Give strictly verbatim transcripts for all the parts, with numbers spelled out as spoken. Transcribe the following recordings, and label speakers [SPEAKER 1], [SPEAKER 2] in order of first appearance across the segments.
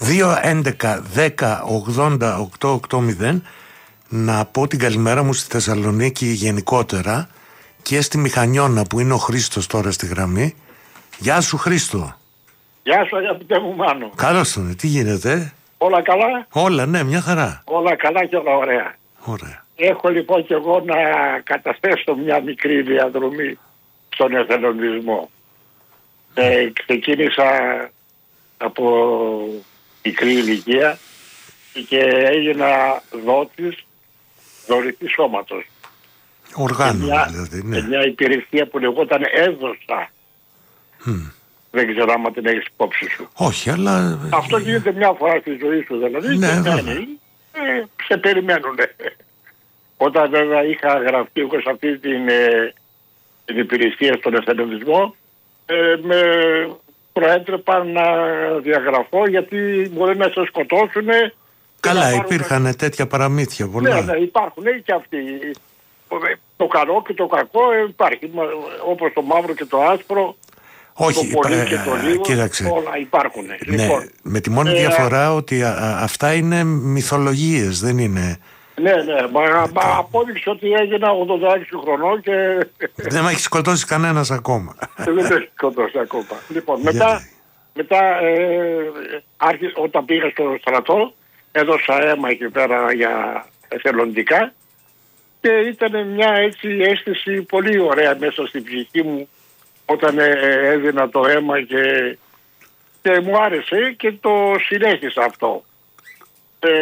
[SPEAKER 1] δύο έντεκα δέκα ογδόντα οκτώ ογδόντα να πω την καλημέρα μου στη Θεσσαλονίκη γενικότερα και στη Μηχανιώνα που είναι ο Χρήστος τώρα στη γραμμή. Γεια σου Χρήστο.
[SPEAKER 2] Γεια σου αγαπητέ μου Μάνο.
[SPEAKER 1] Καλώς τον, τι γίνεται?
[SPEAKER 2] Όλα καλά?
[SPEAKER 1] Όλα, ναι, μια χαρά.
[SPEAKER 2] Όλα καλά και όλα ωραία.
[SPEAKER 1] Ωραία.
[SPEAKER 2] Έχω λοιπόν και εγώ να καταθέσω μια μικρή διαδρομή στον εθελοντισμό. Ε, ξεκίνησα από μικρή ηλικία και έγινα δότης δωρητή σώματος.
[SPEAKER 1] Οργάνωμα
[SPEAKER 2] μια,
[SPEAKER 1] δηλαδή, ναι.
[SPEAKER 2] μια υπηρεσία που λεγόταν έδωσα.
[SPEAKER 1] Mm.
[SPEAKER 2] Δεν ξέρω άμα την έχεις υπόψη σου.
[SPEAKER 1] Όχι, αλλά...
[SPEAKER 2] Αυτό γίνεται μια φορά στη ζωή σου δηλαδή.
[SPEAKER 1] Ναι,
[SPEAKER 2] και
[SPEAKER 1] βέβαια.
[SPEAKER 2] Ε, σε περιμένουνε. Όταν βέβαια είχα γραφτεί εγώ σε αυτή την, ε, την υπηρεσία στον εθελοντισμό, ε, με προέτρεπαν να διαγραφώ γιατί μπορεί να σε σκοτώσουν.
[SPEAKER 1] Καλά,
[SPEAKER 2] πάρουν...
[SPEAKER 1] υπήρχαν τέτοια παραμύθια πολλά.
[SPEAKER 2] Ναι, ναι, υπάρχουν και αυτοί. Το καλό και το κακό υπάρχει. Όπως το μαύρο και το άσπρο.
[SPEAKER 1] Όχι,
[SPEAKER 2] το πολύ
[SPEAKER 1] ε,
[SPEAKER 2] και το λίγο,
[SPEAKER 1] κοίταξε.
[SPEAKER 2] όλα υπάρχουν.
[SPEAKER 1] Ναι,
[SPEAKER 2] λοιπόν,
[SPEAKER 1] με τη μόνη
[SPEAKER 2] ε,
[SPEAKER 1] διαφορά ότι α, α, αυτά είναι μυθολογίες, δεν είναι...
[SPEAKER 2] Ναι, ναι, μα, μα απόδειξε ότι έγινα ογδόντα έξι χρονών και...
[SPEAKER 1] Δεν με έχει σκοτώσει κανένας ακόμα.
[SPEAKER 2] Δεν με έχει σκοτώσει ακόμα. Λοιπόν, μετά, μετά ε, άρχι, όταν πήγα στο στρατό, έδωσα αίμα εκεί πέρα για εθελοντικά και ήταν μια έτσι αίσθηση πολύ ωραία μέσα στην ψυχή μου όταν ε, έδινα το αίμα και, και μου άρεσε και το συνέχισα αυτό. Ε,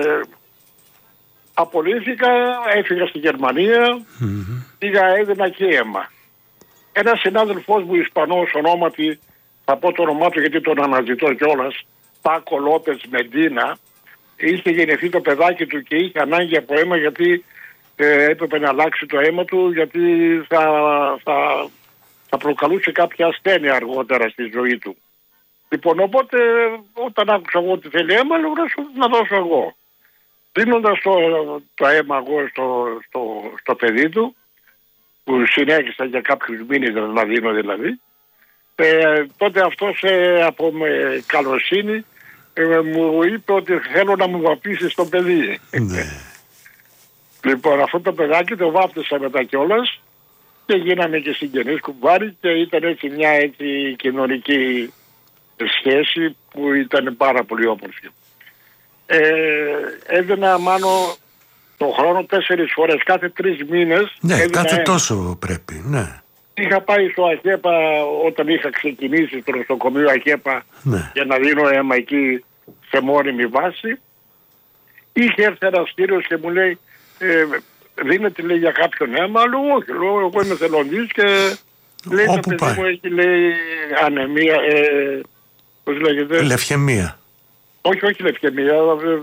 [SPEAKER 2] απολύθηκα, έφυγα στη Γερμανία, mm-hmm. πήγα, έδινα και αίμα. Ένας συνάδελφός μου Ισπανός ονόματι, θα πω το όνομά του γιατί τον αναζητώ κιόλας, Πάκο Λόπες Μεντίνα, είχε γεννηθεί το παιδάκι του και είχε ανάγκη από αίμα γιατί ε, έπρεπε να αλλάξει το αίμα του γιατί θα, θα, θα προκαλούσε κάποια ασθένεια αργότερα στη ζωή του. Λοιπόν, οπότε όταν άκουσα εγώ ότι θέλει αίμα, λέω να δώσω εγώ. Δίνοντας το, το αίμα εγώ στο, στο, στο παιδί του, που συνέχισα για κάποιους μήνες να δίνω δηλαδή, ε, τότε αυτός ε, από με καλοσύνη ε, μου είπε ότι θέλω να μου βαπτίσεις το παιδί.
[SPEAKER 1] Ναι.
[SPEAKER 2] Λοιπόν, αυτό το παιδάκι το βάπτισα μετά κιόλας και γίναμε και συγγενείς κουμπάρι και ήταν έτσι μια έτσι κοινωνική σχέση που ήταν πάρα πολύ όμορφη. Ε, έδινα μάλλον το χρόνο τέσσερις φορές, κάθε τρεις μήνες.
[SPEAKER 1] Ναι, κάθε
[SPEAKER 2] ένα.
[SPEAKER 1] τόσο πρέπει, ναι.
[SPEAKER 2] Είχα πάει στο ΑΧΕΠΑ όταν είχα ξεκινήσει στο νοσοκομείο ΑΧΕΠΑ ναι. για να δίνω αίμα εκεί σε μόνιμη βάση. Είχε έρθει ένας κύριος και μου λέει ε, δίνεται λέει για κάποιον αίμα, λέω όχι, λέω εγώ είμαι θελοντής και λέει το παιδί πάει. Μου έχει λέει ανεμία, ε, πώς λέγεται.
[SPEAKER 1] Λευχαιμία.
[SPEAKER 2] Όχι, όχι λευκαιμία.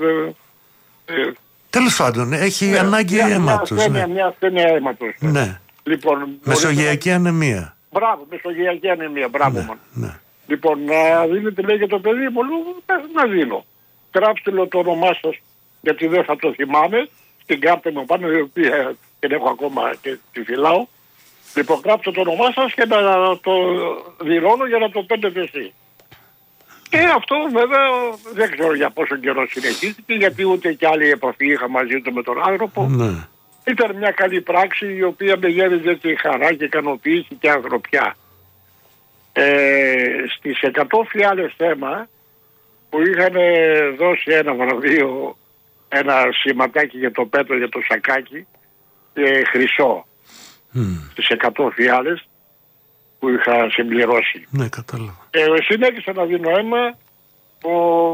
[SPEAKER 2] Ε,
[SPEAKER 1] Τέλος πάντων, έχει ναι, ανάγκη
[SPEAKER 2] μια,
[SPEAKER 1] αίματος.
[SPEAKER 2] Μια ασθένεια,
[SPEAKER 1] ναι.
[SPEAKER 2] μια ασθένεια αίματος.
[SPEAKER 1] Ναι.
[SPEAKER 2] Λοιπόν,
[SPEAKER 1] μεσογειακή να... ανεμία.
[SPEAKER 2] Μπράβο, μεσογειακή ανεμία, μπράβο.
[SPEAKER 1] Ναι, ναι.
[SPEAKER 2] Λοιπόν, να δίνετε λέει για το παιδί μου, να δίνω. Γράψτε λέω το όνομά σας, γιατί δεν θα το θυμάμαι. Στην κάρτα μου πάνω, η οποία την έχω ακόμα και τη φυλάω. Λοιπόν, γράψτε το όνομά σας και να το δηλώνω για να το παίρνετε εσύ. Και αυτό βέβαια δεν ξέρω για πόσο καιρό συνεχίστηκε, γιατί ούτε κι άλλη επαφή είχα μαζί του με τον άνθρωπο.
[SPEAKER 1] Ναι.
[SPEAKER 2] Ήταν μια καλή πράξη η οποία με γέμιζε τη χαρά και ικανοποίηση και ανθρωπιά. Ε, στις εκατό φιάλες θέμα που είχαν δώσει ένα βραβείο, ένα σηματάκι για το πέτρο, για το σακάκι, ε, χρυσό. Mm. Στις εκατό φιάλες που είχα συμπληρώσει.
[SPEAKER 1] Ναι, κατάλαβα.
[SPEAKER 2] Ε, συνέχισα να δίνω αίμα ο,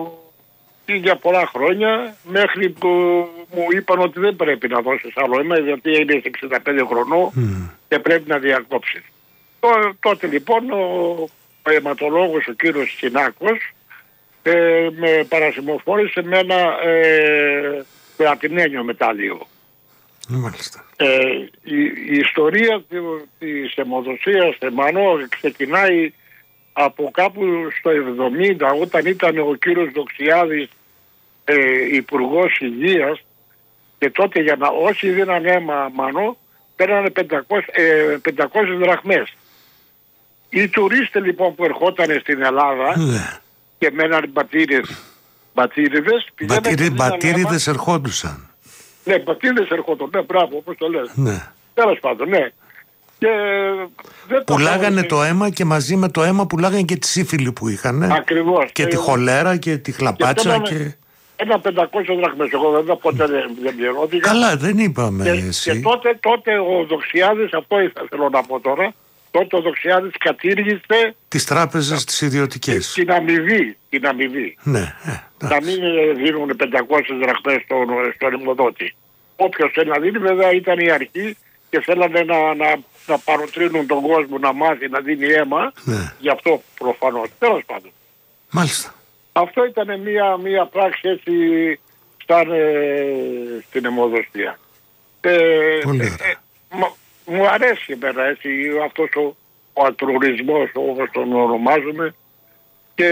[SPEAKER 2] για πολλά χρόνια, μέχρι που μου είπαν ότι δεν πρέπει να δώσεις άλλο αίμα, γιατί είναι εξήντα πέντε χρονών mm. και πρέπει να διακόψεις. Τότε λοιπόν ο, ο αιματολόγος, ο κύριος Συνάκος, ε, με παρασημοφόρησε με ένα ε, πλατινένιο μετάλλιο.
[SPEAKER 1] Μάλιστα.
[SPEAKER 2] Ε, η, η ιστορία της αιμοδοσίας Θεμανό ξεκινάει από κάπου στο εβδομήντα, όταν ήταν ο κύριος Δοξιάδης ε, υπουργός υγείας, και τότε για να όσοι δίναν αίμα Μανώ παίρνανε πεντακόσιες δραχμές. Οι τουρίστες λοιπόν που ερχόταν στην Ελλάδα yeah. και μέναν μπατήρες μπατήριδες.
[SPEAKER 1] Μπατήρι, μπατήριδες ερχόντουσαν.
[SPEAKER 2] Ναι, μπατήριδες ερχόντουσαν, ναι, μπράβο, όπως το λες.
[SPEAKER 1] Ναι.
[SPEAKER 2] Τέλος πάντων, ναι. Και δεν
[SPEAKER 1] πουλάγανε
[SPEAKER 2] το,
[SPEAKER 1] το αίμα και μαζί με το αίμα πουλάγανε και τη σύφυλλη που είχαν.
[SPEAKER 2] Ακριβώς.
[SPEAKER 1] Και, και τη χολέρα και τη χλαπάτσα. Και, και...
[SPEAKER 2] ένα πεντακόσια δραχμές, εγώ βέβαια ποτέ δεν, δεν πληρώθηκα.
[SPEAKER 1] Καλά, δεν είπαμε
[SPEAKER 2] και,
[SPEAKER 1] εσύ.
[SPEAKER 2] Και τότε, τότε ο Δοξιάδης, αυτό θέλω να πω τώρα, τότε ο Δοξιάδης κατήργησε
[SPEAKER 1] τις τράπεζες τις ιδιωτικές.
[SPEAKER 2] Την αμοιβή. Την αμοιβή.
[SPEAKER 1] Ναι, ε,
[SPEAKER 2] να μην δίνουν πεντακόσιες δραχμές στον, στον ημοδότη. Όποιος θέλει να δίνει, βέβαια ήταν η αρχή και θέλανε να, να, να παροτρύνουν τον κόσμο να μάθει να δίνει αίμα.
[SPEAKER 1] Ναι.
[SPEAKER 2] Γι' αυτό προφανώς. Τέλος πάντων.
[SPEAKER 1] Μάλιστα.
[SPEAKER 2] Αυτό ήταν μια, μια πράξη έτσι σαν ε, στην αιμοδοστία. Ε,
[SPEAKER 1] Πολύ
[SPEAKER 2] ε, ε, μα, μου αρέσει εμένα έτσι αυτός ο, ο ατρουρισμός όπως τον ονομάζουμε και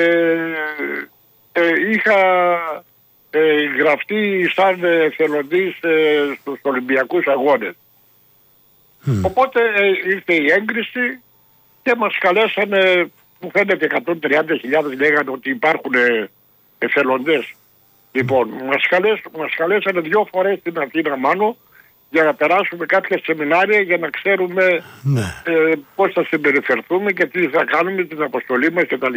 [SPEAKER 2] ε, είχα ε, γραφτεί σαν εθελοντής ε, στους Ολυμπιακούς Αγώνες. Mm. Οπότε ε, ήρθε η έγκριση και μας καλέσανε, μου φαίνεται εκατόν τριάντα χιλιάδες λέγανε ότι υπάρχουν ε, εθελοντές. Λοιπόν, μας, καλέσ, μας καλέσανε δύο φορές στην Αθήνα μάνο για να περάσουμε κάποια σεμινάρια για να ξέρουμε
[SPEAKER 1] ναι.
[SPEAKER 2] ε, πώς θα συμπεριφερθούμε και τι θα κάνουμε την αποστολή μας κτλ.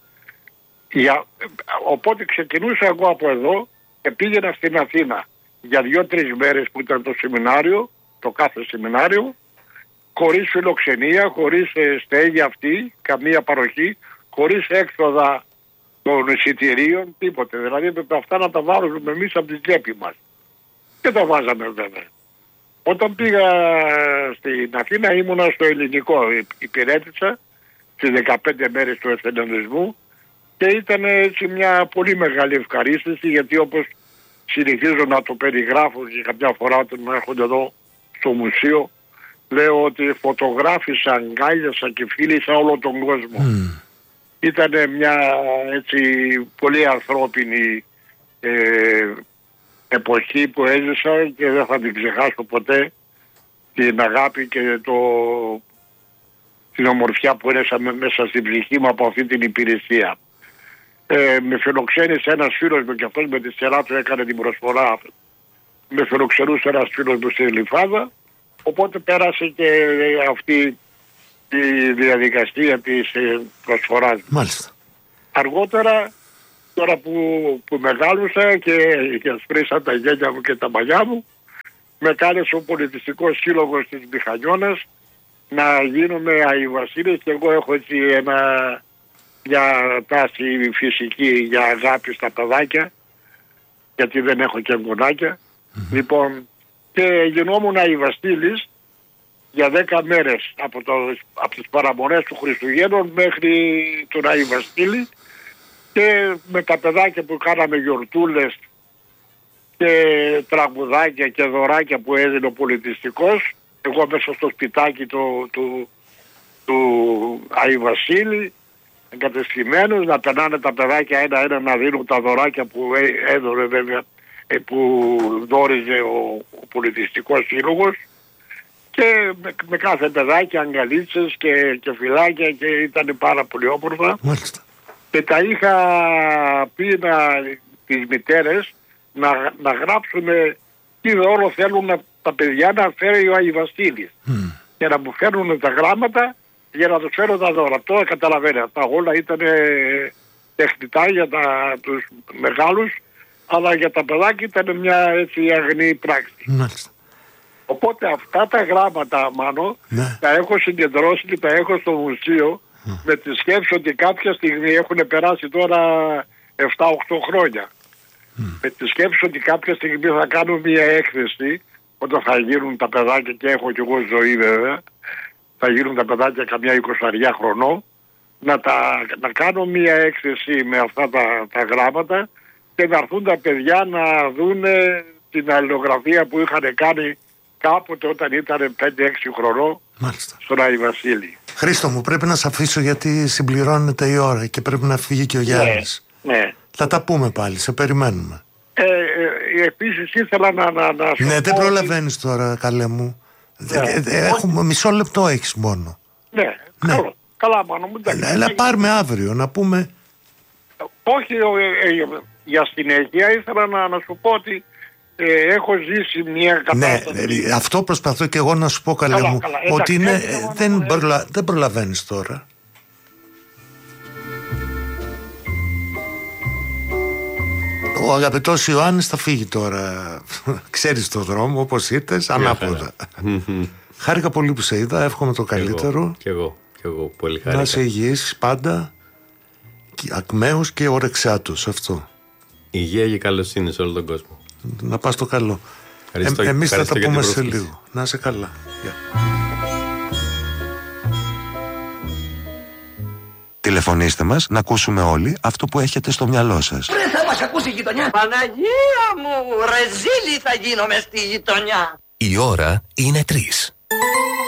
[SPEAKER 2] Για, οπότε ξεκινούσα εγώ από εδώ και πήγαινα στην Αθήνα για δύο-τρεις μέρες που ήταν το σεμινάριο, το κάθε σεμινάριο, χωρίς φιλοξενία, χωρίς ε, στέγη αυτή, καμία παροχή, χωρίς έξοδα των εισιτηρίων, τίποτε. Δηλαδή με αυτά να τα βάλουμε εμείς από την τσέπη μας. Και τα βάζαμε βέβαια. Όταν πήγα στην Αθήνα ήμουνα στο ελληνικό, υπηρέτησα στις δεκαπέντε μέρες του εθελοντισμού και ήταν έτσι μια πολύ μεγάλη ευχαρίστηση γιατί όπως συνεχίζω να το περιγράφω και κάποια φορά όταν με έρχονται εδώ στο μουσείο λέω ότι φωτογράφησα, αγκάλιασα και φίλησα όλο τον κόσμο. Mm. Ήταν μια έτσι πολύ ανθρώπινη ε, εποχή που έζησα και δεν θα την ξεχάσω ποτέ την αγάπη και το, την ομορφιά που έρεσα μέσα στην ψυχή μου από αυτή την υπηρεσία. Ε, με φιλοξένησε ένας φίλος μου και αυτός με τη σειρά του έκανε την προσφορά. Με φιλοξενούσε ένας φίλος μου στη Λιφάδα, οπότε πέρασε και αυτή η διαδικασία της προσφοράς.
[SPEAKER 1] Μάλιστα.
[SPEAKER 2] Αργότερα, τώρα που, που μεγάλωσα και, και σπρίσαν τα γένια μου και τα μαλλιά μου, με κάλεσε ο πολιτιστικός σύλλογος της Μηχανιώνας να γίνομαι αϊβασίλης και εγώ έχω έτσι ένα, μια τάση φυσική για αγάπη στα παιδάκια, γιατί δεν έχω και εγγονάκια. Mm-hmm. Λοιπόν, και γινόμουν αϊβαστήλης για δέκα μέρες από, το, από τις παραμονές του Χριστουγέννων μέχρι τον Άη Βασίλη και με τα παιδάκια που κάναμε γιορτούλες και τραγουδάκια και δωράκια που έδινε ο πολιτιστικός, εγώ μέσα στο σπιτάκι του, του, του Άη Βασίλη εγκατεστημένος, να περνάνε τα παιδάκια ένα-ένα να δίνουν τα δωράκια που έδωρε βέβαια, που δόριζε ο, ο πολιτιστικός σύλλογος και με, με κάθε παιδάκι αγκαλίτσες και, και φυλάκια και ήταν πάρα πολύ όμορφα.
[SPEAKER 1] Μάλιστα.
[SPEAKER 2] Και τα είχα πει να, τις μητέρες να, να γράψουν τι δώρο θέλουν να, τα παιδιά να φέρει ο Άη Βασίλης mm. και να μου φέρουν τα γράμματα για να τους φέρω τα δώρα. Τώρα καταλαβαίνετε, αυτά όλα ήταν τεχνητά για τα, τους μεγάλους, αλλά για τα παιδάκια ήταν μια έτσι αγνή πράξη.
[SPEAKER 1] Μάλιστα.
[SPEAKER 2] Οπότε αυτά τα γράμματα, Μάνο, ναι. τα έχω συγκεντρώσει και τα έχω στο μουσείο mm. με τη σκέψη ότι κάποια στιγμή έχουν περάσει τώρα επτά οκτώ χρόνια. Mm. Με τη σκέψη ότι κάποια στιγμή θα κάνω μια έκθεση όταν θα γίνουν τα παιδάκια και έχω κι εγώ ζωή βέβαια, θα γίνουν τα παιδάκια καμιά εικοσαριά χρονών, να, τα, να κάνω μια έκθεση με αυτά τα, τα γράμματα και να έρθουν τα παιδιά να δουν την αλληλογραφία που είχαν κάνει κάποτε όταν ήταν πέντε έξι χρονών. Μάλιστα. Στον Άη Βασίλη.
[SPEAKER 1] Χρήστο μου, πρέπει να σε αφήσω γιατί συμπληρώνεται η ώρα και πρέπει να φύγει και ο Γιάννης.
[SPEAKER 2] Ναι, ναι.
[SPEAKER 1] Θα τα πούμε πάλι, σε περιμένουμε.
[SPEAKER 2] Ε, ε, επίσης ήθελα να, να, να σου
[SPEAKER 1] Ναι,
[SPEAKER 2] πω
[SPEAKER 1] δεν προλαβαίνεις ότι... τώρα, καλέ μου. Ναι. Ε, ε, έχουμε μισό λεπτό έχεις μόνο.
[SPEAKER 2] Ναι, ναι. Καλό. Καλά, μάνο μου.
[SPEAKER 1] Έλα, πάρουμε αύριο να πούμε.
[SPEAKER 2] Όχι, ε, ε, Για συνέχεια ήθελα να, να σου πω ότι ε, έχω ζήσει μια κατάσταση.
[SPEAKER 1] Ναι, αυτό προσπαθώ και εγώ να σου πω, καλέ
[SPEAKER 2] καλά,
[SPEAKER 1] μου,
[SPEAKER 2] καλά,
[SPEAKER 1] ότι είναι,
[SPEAKER 2] εντάξει,
[SPEAKER 1] δεν, προλα, δεν προλαβαίνεις τώρα. Ο αγαπητός Ιωάννης θα φύγει τώρα. Ξέρεις το δρόμο, όπως ήρθες, ανάποδα. Χάρηκα πολύ που σε είδα, εύχομαι το καλύτερο.
[SPEAKER 3] Κι εγώ, κι εγώ, πολύ χάρηκα.
[SPEAKER 1] Να είσαι υγιής πάντα, ακμαίος και ορεξάτος, αυτό.
[SPEAKER 3] Υγεία και καλοσύνη σε όλο τον κόσμο.
[SPEAKER 1] Να πας το καλό.
[SPEAKER 3] Ευχαριστώ,
[SPEAKER 1] ε, Εμείς θα τα πούμε σε
[SPEAKER 3] πρόσκληση.
[SPEAKER 1] λίγο. Να είσαι καλά. Yeah.
[SPEAKER 4] Τηλεφωνήστε μας να ακούσουμε όλοι αυτό που έχετε στο μυαλό σας.
[SPEAKER 5] Ρε, θα μας ακούσει η γειτονιά. Παναγία μου, ρεζίλη θα γίνομαι στη γειτονιά.
[SPEAKER 6] Η ώρα είναι τρεις.